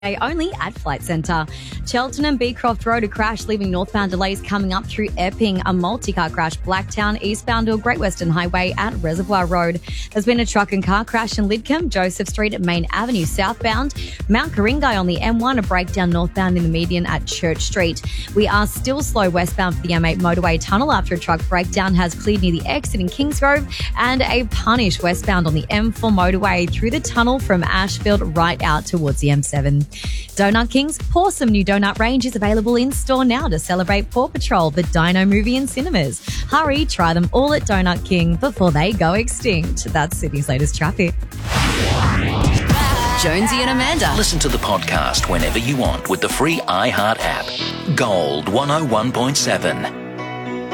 only at Flight Centre. Cheltenham and Beecroft Road, a crash leaving northbound delays coming up through Epping. A multi-car crash Blacktown eastbound or Great Western Highway at Reservoir Road. There's been a truck and car crash in Lidcombe, Joseph Street at Main Avenue southbound. Mount Karingai on the M1, a breakdown northbound in the median at Church Street. We are still slow westbound for the M8 motorway tunnel after a truck breakdown has cleared near the exit in Kingsgrove, and a punish westbound on the M4 motorway through the tunnel from Ashfield right out towards the M7. Donut King's Pawsome new donut range is available in store now to celebrate Paw Patrol, the Dino movie in cinemas. Hurry, try them all at Donut King before they go extinct. That's Sydney's latest traffic. Jonesy and Amanda. Listen to the podcast whenever you want with the free iHeart app. Gold 101.7.